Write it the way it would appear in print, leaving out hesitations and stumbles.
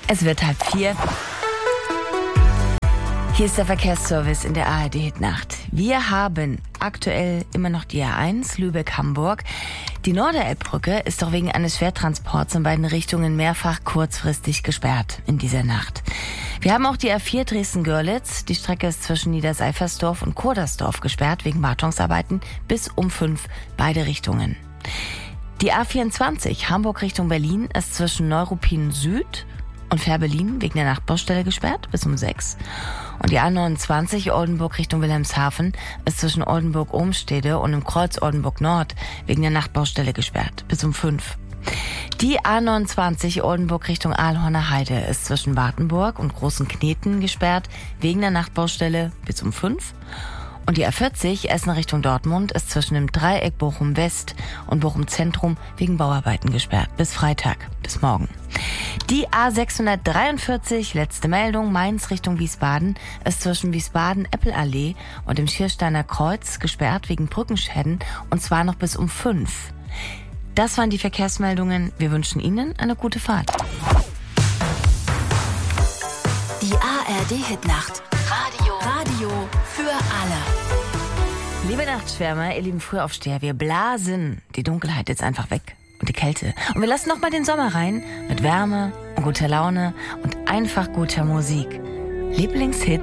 Es wird 3:30. Hier ist der Verkehrsservice in der ARD-Hitnacht. Wir haben aktuell immer noch die A1 Lübeck-Hamburg. Die Norderelbbrücke ist doch wegen eines Schwertransports in beiden Richtungen mehrfach kurzfristig gesperrt in dieser Nacht. Wir haben auch die A4 Dresden-Görlitz. Die Strecke ist zwischen Niederseifersdorf und Kurdersdorf gesperrt wegen Wartungsarbeiten bis um 5 beide Richtungen. Die A24 Hamburg Richtung Berlin ist zwischen Neuruppin Süd und Fährberlin wegen der Nachtbaustelle gesperrt bis um 6. Und die A29 Oldenburg Richtung Wilhelmshaven ist zwischen Oldenburg-Ohmstede und im Kreuz Oldenburg-Nord wegen der Nachtbaustelle gesperrt bis um 5. Die A29 Oldenburg Richtung Aalhorner Heide ist zwischen Wartenburg und Großen Kneten gesperrt wegen der Nachtbaustelle bis um 5. Und die A40 Essen Richtung Dortmund ist zwischen dem Dreieck Bochum West und Bochum Zentrum wegen Bauarbeiten gesperrt bis Freitag, bis morgen. Die A643, letzte Meldung, Mainz Richtung Wiesbaden, ist zwischen Wiesbaden-Eppelallee und dem Schiersteiner Kreuz gesperrt wegen Brückenschäden und zwar noch bis um 5. Das waren die Verkehrsmeldungen. Wir wünschen Ihnen eine gute Fahrt. Die ARD-Hitnacht. Radio für alle. Liebe Nachtschwärmer, ihr lieben Frühaufsteher, wir blasen die Dunkelheit jetzt einfach weg und die Kälte. Und wir lassen nochmal den Sommer rein mit Wärme und guter Laune und einfach guter Musik. Lieblingshit